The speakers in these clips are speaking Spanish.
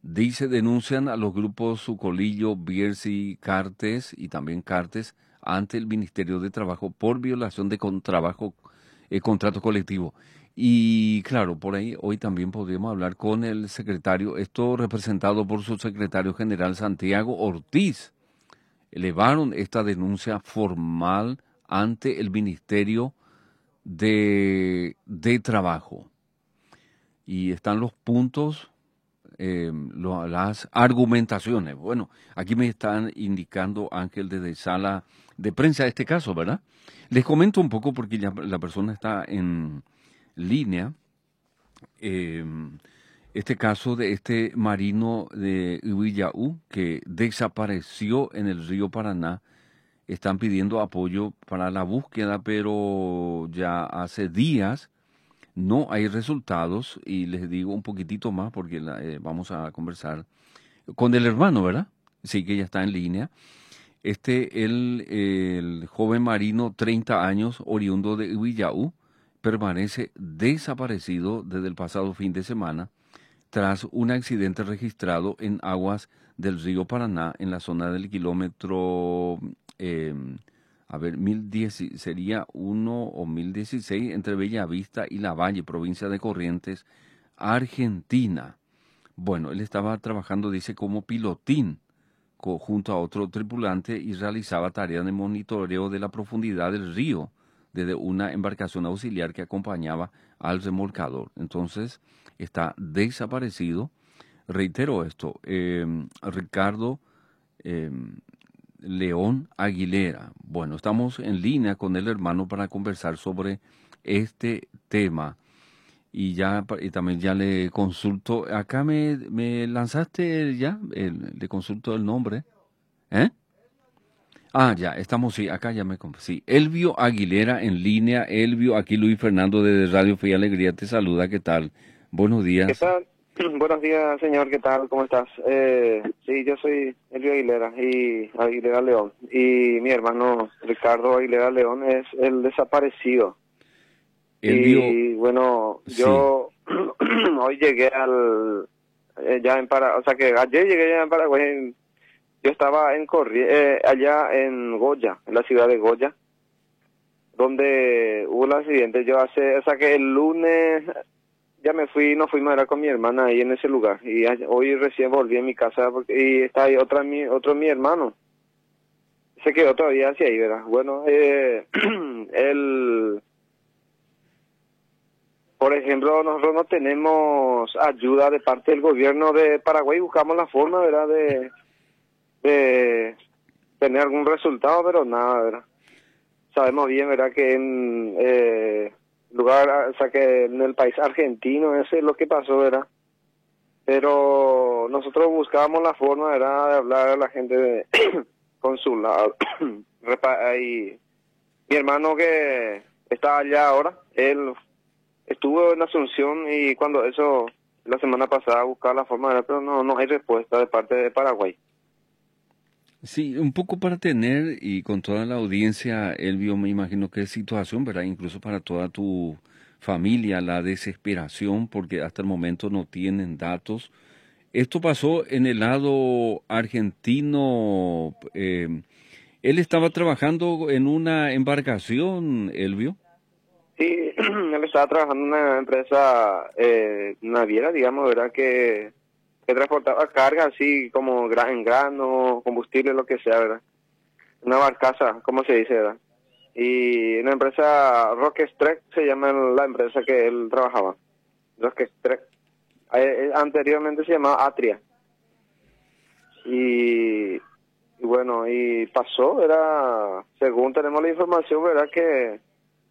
Dice, denuncian a los grupos Sucolillo, Bierzi, Cartes y también Cartes ante el Ministerio de Trabajo por violación de contrato colectivo. Y claro, por ahí hoy también podríamos hablar con el secretario, esto representado por su secretario general Santiago Ortiz. Elevaron esta denuncia formal ante el Ministerio de Trabajo. Y están los puntos, las argumentaciones. Bueno, aquí me están indicando Ángel desde sala de prensa este caso, ¿verdad? Les comento un poco porque ya la persona está en línea. eh, este caso de este marino de Ubiyaú que desapareció en el río Paraná. Están pidiendo apoyo para la búsqueda, pero ya hace días no hay resultados y les digo un poquitito más porque vamos a conversar con el hermano, ¿verdad? Sí, que ya está en línea. El joven marino, 30 años, oriundo de Ubiyaú, permanece desaparecido desde el pasado fin de semana tras un accidente registrado en aguas del río Paraná en la zona del kilómetro, eh, 1010, sería 1 o 1016 entre Bellavista y La Valle, provincia de Corrientes, Argentina. Bueno, él estaba trabajando, dice, como pilotín junto a otro tripulante y realizaba tareas de monitoreo de la profundidad del río desde una embarcación auxiliar que acompañaba al remolcador. Entonces, está desaparecido. Reitero esto, Ricardo eh, León Aguilera. Bueno, estamos en línea con el hermano para conversar sobre este tema. Y también ya le consulto, acá me lanzaste ya, le consulto el nombre, ¿eh? Ah, ya, estamos, sí, acá ya sí. Elvio Aguilera en línea. Elvio, aquí Luis Fernando de Radio Fe y Alegría te saluda, ¿qué tal? Buenos ¿Qué días. tal? Buenos días, señor. ¿Qué tal? ¿Cómo estás? Sí, yo soy Elvio Aguilera y Aguilera León. Y mi hermano Ricardo Aguilera León es el desaparecido. Elvio, Y bueno, sí, yo hoy llegué ya en Paraguay, o sea que ayer llegué ya en Paraguay. Yo estaba allá en Goya, en la ciudad de Goya, donde hubo el accidente. O sea que el lunes ya me fui, nos fuimos a ir con mi hermana ahí en ese lugar. Y hoy recién volví a mi casa y está ahí otro mi hermano. Se quedó todavía hacia ahí, ¿verdad? Bueno, por ejemplo, nosotros no tenemos ayuda de parte del gobierno de Paraguay. Buscamos la forma, ¿verdad? De tener algún resultado, pero nada, ¿verdad? Sabemos bien, ¿verdad? Que en o sea, que en el país argentino, eso es lo que pasó, ¿verdad? Pero nosotros buscábamos la forma, ¿verdad?, de hablar a la gente de consulado. Y mi hermano que está allá ahora, él estuvo en Asunción y cuando eso, la semana pasada, buscaba la forma, ¿verdad? Pero no hay respuesta de parte de Paraguay. sí, un poco para tener y con toda la audiencia, Elvio, me imagino que es situación, ¿verdad? Incluso para toda tu familia, la desesperación, porque hasta el momento no tienen datos. Esto pasó en el lado argentino. Él estaba trabajando en una embarcación, Elvio. Sí, él estaba trabajando en una empresa naviera, digamos, ¿verdad? Que transportaba carga así como en grano, combustible, lo que sea, ¿verdad? Una barcaza, como se dice, ¿verdad? Y una empresa, Rockstrek se llama la empresa que él trabajaba. Rockstrek. Anteriormente se llamaba Atria. Y bueno, y pasó, era, según tenemos la información, ¿verdad? Que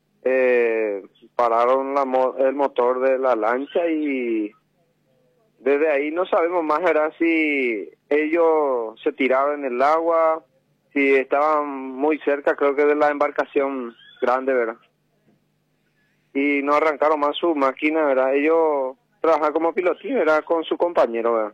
pararon el motor de la lancha y desde ahí no sabemos más, ¿verdad? Si ellos se tiraron en el agua, si estaban muy cerca, creo que de la embarcación grande, ¿verdad? Y no arrancaron más su máquina, ¿verdad? Ellos trabajan como pilotín, ¿verdad? Con su compañero, ¿verdad?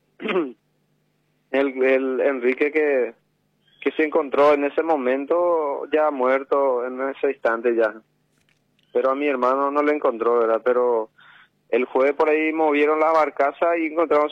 El Enrique que se encontró en ese momento ya muerto en ese instante ya. Pero a mi hermano no le encontró, ¿verdad? Pero el jueves por ahí movieron la barcaza y encontraron